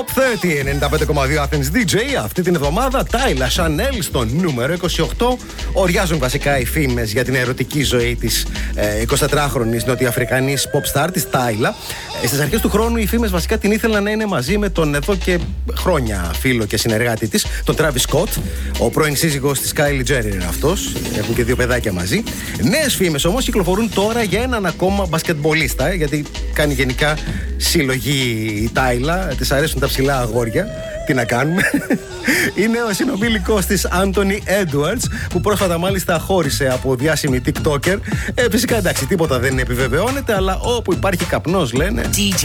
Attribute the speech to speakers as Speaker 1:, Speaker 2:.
Speaker 1: Top 30, 95,2 Athens DJ. Αυτή την εβδομάδα Τάιλα Σανέλ στο νούμερο 28. Οριάζουν βασικά οι φήμες για την ερωτική ζωή της 24χρονης νοτιοαφρικανής pop star της Τάιλα. Στις αρχές του χρόνου οι φήμες βασικά την ήθελαν να είναι μαζί με τον εδώ και χρόνια φίλο και συνεργάτη της, τον Travis Scott. Ο πρώην σύζυγος της Kylie Jenner είναι αυτός. Έχουν και δύο παιδάκια μαζί. Νέες φήμες όμως κυκλοφορούν τώρα για έναν ακόμα μπασκετμπολίστα, γιατί κάνει γενικά συλλογή η Τάιλα. Της αρέσουν τα ψηλά αγόρια. Τι να κάνουμε. Είναι ο συνομήλικος της Anthony Edwards, που πρόσφατα μάλιστα χώρισε από διάσημη TikToker. Φυσικά εντάξει, τίποτα δεν επιβεβαιώνεται, αλλά όπου υπάρχει καπνός λένε.